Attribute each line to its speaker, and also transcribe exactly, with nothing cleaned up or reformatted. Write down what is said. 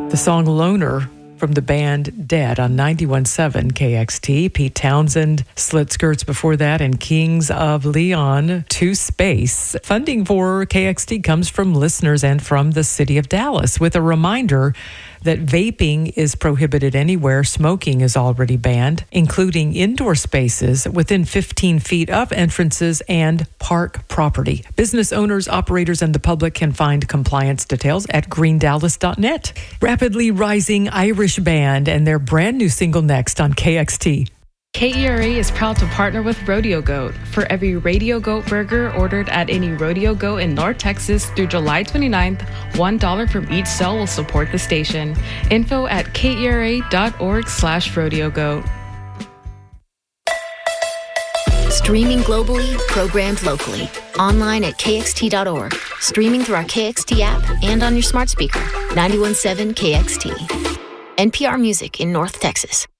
Speaker 1: The song Loner from the band Dead on ninety-one point seven K X T. Pete Townsend, Slit Skirts before that, and Kings of Leon to Space. Funding for K X T comes from listeners and from the city of Dallas, with a reminder that vaping is prohibited anywhere. Smoking is already banned, including indoor spaces within fifteen feet of entrances and park property. Business owners, operators, and the public can find compliance details at green dallas dot net. Rapidly rising Irish band and their brand new single next on K X T.
Speaker 2: K E R A is proud to partner with Rodeo Goat. For every Rodeo Goat burger ordered at any Rodeo Goat in North Texas through July twenty-ninth, one dollar from each sale will support the station. Info at kera.org slash Rodeo Goat.
Speaker 3: Streaming globally, programmed locally. Online at k x t dot org. Streaming through our K X T app and on your smart speaker. ninety-one point seven K X T. N P R Music in North Texas.